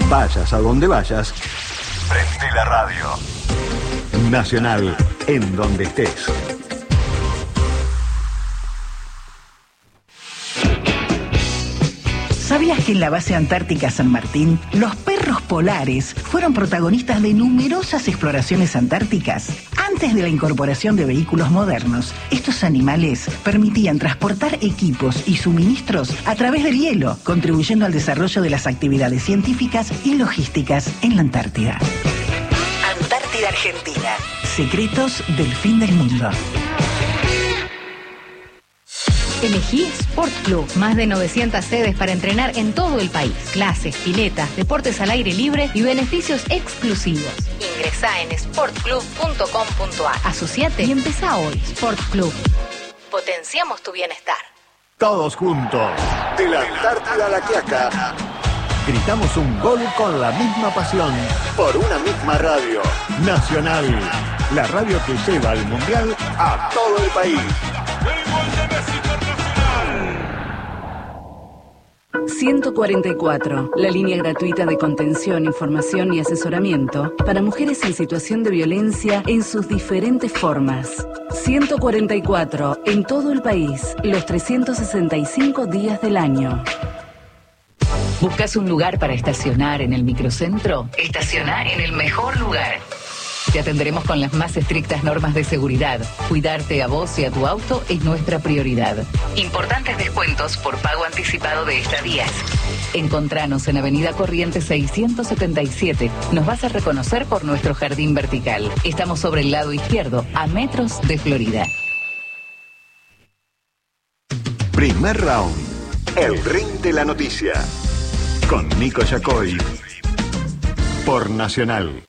Vayas a donde vayas, prende la radio. Nacional, en donde estés. ¿Sabías que en la base antártica San Martín, los perros polares fueron protagonistas de numerosas exploraciones antárticas? Antes de la incorporación de vehículos modernos, estos animales permitían transportar equipos y suministros a través del hielo, contribuyendo al desarrollo de las actividades científicas y logísticas en la Antártida. Antártida Argentina. Secretos del fin del mundo. Elegí Sport Club, más de 900 sedes para entrenar en todo el país. Clases, piletas, deportes al aire libre y beneficios exclusivos. Ingresá en sportclub.com.ar. Asociate y empezá hoy. Sport Club. Potenciamos tu bienestar. Todos juntos, de la Antártida a la Quiaca. Gritamos un gol con la misma pasión, por una misma radio. Nacional, la radio que lleva al Mundial a todo el país. 144, la línea gratuita de contención, información y asesoramiento para mujeres en situación de violencia en sus diferentes formas. 144, en todo el país, los 365 días del año. ¿Buscas un lugar para estacionar en el microcentro? Estacionar en el mejor lugar. Te atenderemos con las más estrictas normas de seguridad. Cuidarte a vos y a tu auto es nuestra prioridad. Importantes descuentos por pago anticipado de estadías. Encontranos en Avenida Corrientes 677. Nos vas a reconocer por nuestro jardín vertical. Estamos sobre el lado izquierdo, a metros de Florida. Primer round. El ring de la noticia. Con Nico Yacoy. Por Nacional.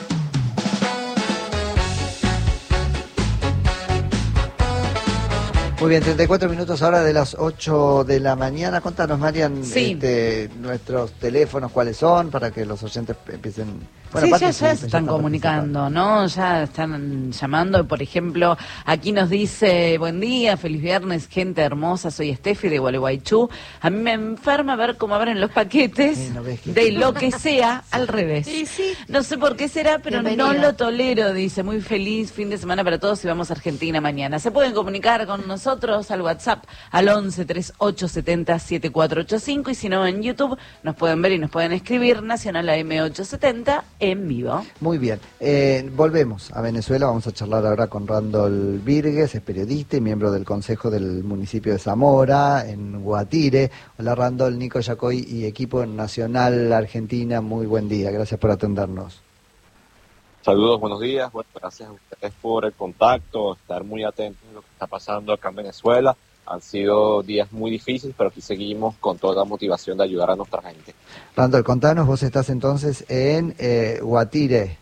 Muy bien, 34 minutos ahora de las 8 de la mañana. Contanos, Marian, sí, nuestros teléfonos, cuáles son, para que los oyentes empiecen... Bueno, sí, ya están comunicando, ¿no? Ya están llamando. Por ejemplo, aquí nos dice: buen día, feliz viernes, gente hermosa, soy Steffi de Gualeguaychú. A mí me enferma ver cómo abren los paquetes de lo que sea al revés. Sí. No sé por qué será, pero no lo tolero, dice. Muy feliz fin de semana para todos y vamos a Argentina mañana. Se pueden comunicar con nosotros al WhatsApp al 11 38 70 7485 y si no en YouTube nos pueden ver y nos pueden escribir Nacional AM870 en vivo. Muy bien, volvemos a Venezuela, vamos a charlar ahora con Randall Virgues, es periodista y miembro del Consejo del municipio de Zamora, en Guatire. Hola Randall, Nico Yacoy y equipo Nacional Argentina, muy buen día, gracias por atendernos. Saludos, buenos días, bueno, gracias a ustedes por el contacto, estar muy atentos a lo que está pasando acá en Venezuela. Han sido días muy difíciles, pero aquí seguimos con toda la motivación de ayudar a nuestra gente. Randall, contanos, vos estás entonces en Guatire.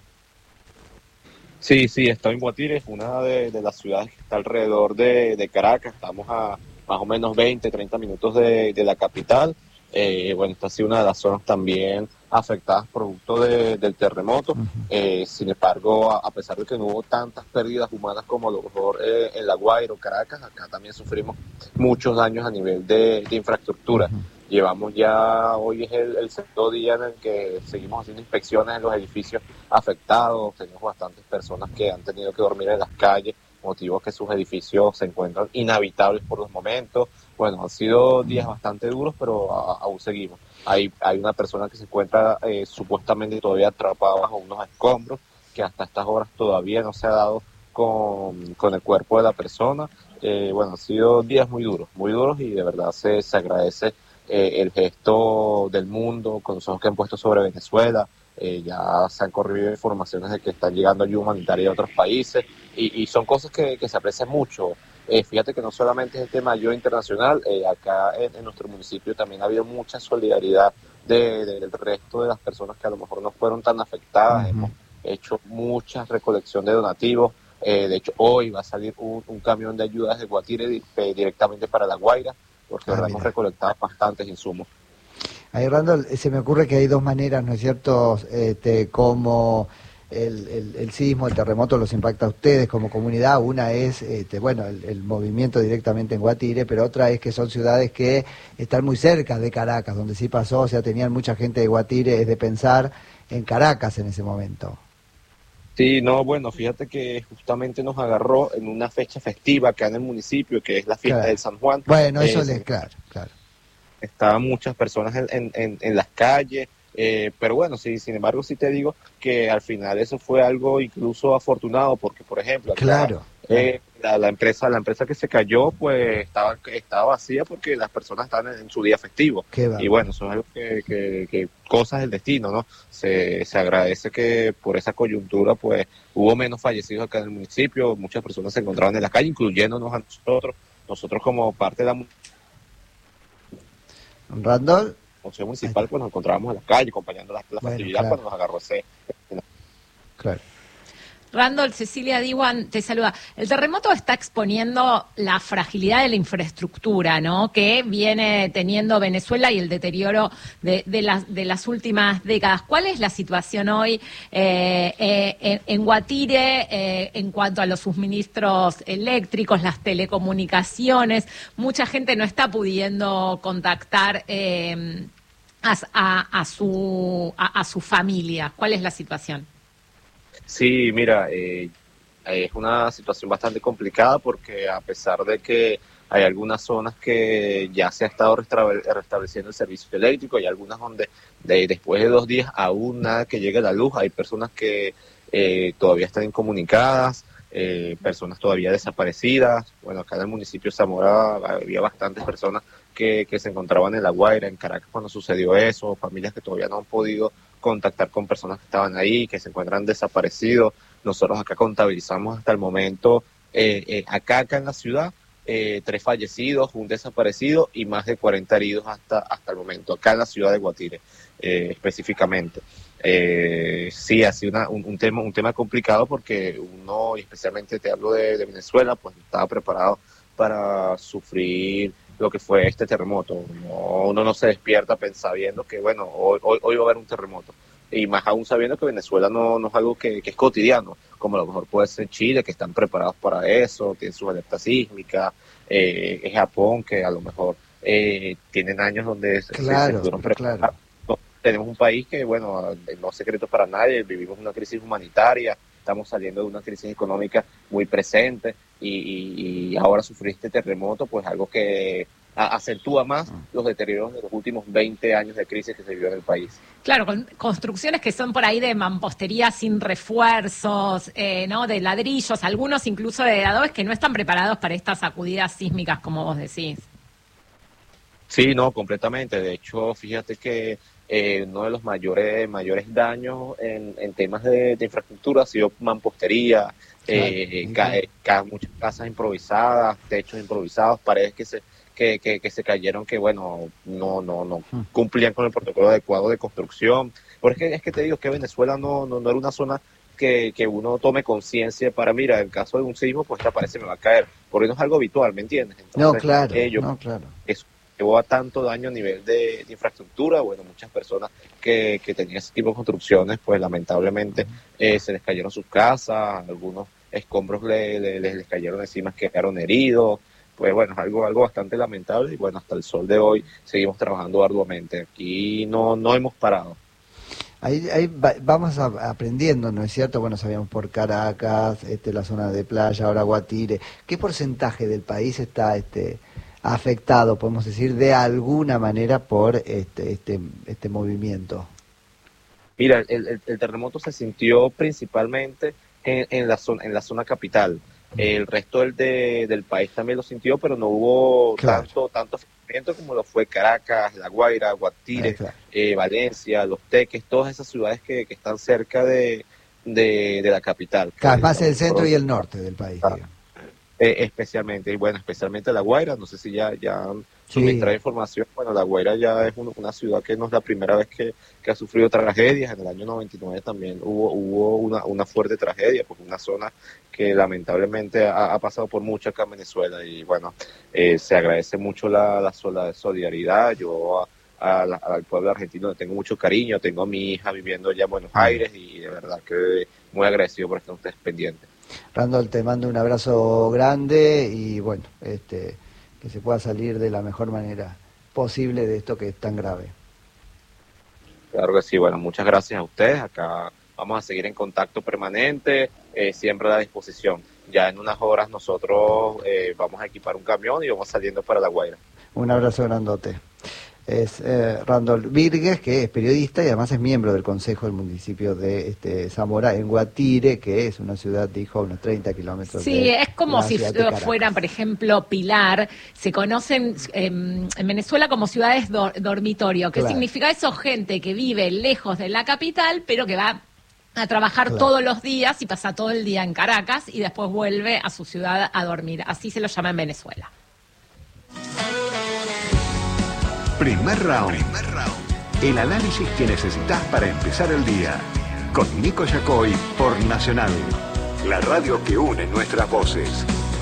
Sí, estoy en Guatire, es una de las ciudades que está alrededor de Caracas. Estamos a más o menos 20, 30 minutos de la capital. Bueno, esta ha sido una de las zonas también afectadas producto del terremoto. Sin embargo, a pesar de que no hubo tantas pérdidas humanas como a lo mejor en La Guaira o Caracas, acá también sufrimos muchos daños a nivel de infraestructura. Llevamos ya, hoy es el segundo día en el que seguimos haciendo inspecciones en los edificios afectados. Tenemos bastantes personas que han tenido que dormir en las calles, motivos que sus edificios se encuentran inhabitables por los momentos. Bueno, han sido días bastante duros, pero aún seguimos. Hay una persona que se encuentra supuestamente todavía atrapada bajo unos escombros, que hasta estas horas todavía no se ha dado con el cuerpo de la persona. Bueno, han sido días muy duros y de verdad se agradece el gesto del mundo con los ojos que han puesto sobre Venezuela. Ya se han corrido informaciones de que están llegando ayuda humanitaria a otros países y son cosas que se aprecian mucho. Fíjate que no solamente es el tema de ayuda internacional, acá en nuestro municipio también ha habido mucha solidaridad del resto de las personas que a lo mejor no fueron tan afectadas. Hemos hecho mucha recolección de donativos. De hecho, hoy va a salir un camión de ayudas de Guatire directamente para La Guaira, porque hemos recolectado bastantes insumos. Ahí, Randall, se me ocurre que hay dos maneras, ¿no es cierto?, como el sismo, el terremoto los impacta a ustedes como comunidad. Una es, el movimiento directamente en Guatire, pero otra es que son ciudades que están muy cerca de Caracas, donde sí pasó, o sea, tenían mucha gente de Guatire, es de pensar en Caracas en ese momento. Sí, no, bueno, fíjate que justamente nos agarró en una fecha festiva acá en el municipio, que es la fiesta del San Juan. Bueno, eso claro. Estaban muchas personas en las calles, pero bueno, sí, sin embargo, sí te digo que al final eso fue algo incluso afortunado, porque, por ejemplo, acá, la empresa que se cayó, pues estaba vacía porque las personas estaban en su día festivo. Y bueno, eso es algo que cosas del destino, ¿no? Se agradece que por esa coyuntura, pues, hubo menos fallecidos acá en el municipio, muchas personas se encontraban en la calle, incluyéndonos a nosotros como parte de la Randall. Consejo Municipal, pues nos encontrábamos en la calle acompañando la festividad cuando nos agarró ese. Claro. Randall, Cecilia Diwan te saluda. El terremoto está exponiendo la fragilidad de la infraestructura, ¿no?, que viene teniendo Venezuela y el deterioro de las últimas décadas. ¿Cuál es la situación hoy en Guatire en cuanto a los suministros eléctricos, las telecomunicaciones? Mucha gente no está pudiendo contactar a su familia. ¿Cuál es la situación? Sí, mira, es una situación bastante complicada porque a pesar de que hay algunas zonas que ya se ha estado restableciendo el servicio eléctrico, hay algunas donde después de 2 días aún nada que llegue la luz, hay personas que todavía están incomunicadas, personas todavía desaparecidas. Bueno, acá en el municipio de Zamora había bastantes personas que se encontraban en La Guaira, en Caracas cuando sucedió eso, familias que todavía no han podido contactar con personas que estaban ahí, que se encuentran desaparecidos. Nosotros acá contabilizamos hasta el momento, acá en la ciudad, 3 fallecidos, un desaparecido y más de 40 heridos hasta el momento, acá en la ciudad de Guatire, específicamente. Sí, ha sido un tema complicado porque uno, y especialmente te hablo de Venezuela, pues estaba preparado para sufrir lo que fue este terremoto. Uno no se despierta sabiendo que, bueno, hoy va a haber un terremoto. Y más aún sabiendo que Venezuela no es algo que es cotidiano, como a lo mejor puede ser Chile, que están preparados para eso, tienen sus alertas sísmicas, es Japón, que a lo mejor tienen años donde se estuvieron preparados. Claro. Tenemos un país que, bueno, no es secreto para nadie, vivimos una crisis humanitaria, estamos saliendo de una crisis económica muy presente, y ahora sufrir este terremoto, pues algo que acentúa más los deterioros de los últimos 20 años de crisis que se vivió en el país. Claro, con construcciones que son por ahí de mampostería sin refuerzos, ¿no?, de ladrillos, algunos incluso de adobes que no están preparados para estas sacudidas sísmicas, como vos decís. Sí, no, completamente. De hecho, fíjate que uno de los mayores daños en temas de infraestructura ha sido mampostería, muchas casas improvisadas, techos improvisados, paredes que se cayeron, que bueno, no cumplían con el protocolo adecuado de construcción. Porque es que te digo que Venezuela no era una zona que uno tome conciencia para, mira, en caso de un sismo, pues esta pared se me va a caer, porque no es algo habitual, ¿me entiendes? Entonces, claro. Eso llevó a tanto daño a nivel de infraestructura. Bueno, muchas personas que tenían ese tipo de construcciones, pues lamentablemente se les cayeron sus casas, algunos escombros les cayeron encima, quedaron heridos. Pues bueno, es algo bastante lamentable, y bueno, hasta el sol de hoy seguimos trabajando arduamente. Aquí no hemos parado. Ahí vamos aprendiendo, ¿no es cierto? Bueno, sabíamos por Caracas, la zona de playa, ahora Guatire. ¿Qué porcentaje del país está afectado, podemos decir, de alguna manera por este movimiento? Mira, el terremoto se sintió principalmente en la zona capital. El resto del país también lo sintió, pero no hubo tanto afectamiento como lo fue Caracas, La Guaira, Guatire, Valencia, Los Teques, todas esas ciudades que están cerca de la capital. Más el centro y el norte del país. Especialmente, y bueno, especialmente La Guaira. No sé si ya suministrar información. Bueno, La Guaira ya es una ciudad que no es la primera vez que ha sufrido tragedias. En el año 99 también hubo una fuerte tragedia, porque una zona que lamentablemente ha pasado por mucho acá en Venezuela. Y bueno, se agradece mucho la solidaridad. Yo al pueblo argentino, le tengo mucho cariño, tengo a mi hija viviendo ya en Buenos Aires y de verdad que muy agradecido por estar ustedes pendientes. Randall, te mando un abrazo grande y bueno, que se pueda salir de la mejor manera posible de esto que es tan grave. Claro que sí, bueno, muchas gracias a ustedes, acá vamos a seguir en contacto permanente, siempre a la disposición. Ya en unas horas nosotros vamos a equipar un camión y vamos saliendo para La Guaira. Un abrazo grandote. Es Randall Virgues, que es periodista y además es miembro del Consejo del Municipio de Zamora, en Guatire, que es una ciudad, dijo, unos 30 kilómetros Sí, es como si fueran, por ejemplo, Pilar. Se conocen en Venezuela como ciudades dormitorio. ¿Qué significa eso? Gente que vive lejos de la capital, pero que va a trabajar todos los días y pasa todo el día en Caracas y después vuelve a su ciudad a dormir. Así se lo llama en Venezuela. Primer round. El análisis que necesitas para empezar el día. Con Nico Yacoy por Nacional. La radio que une nuestras voces.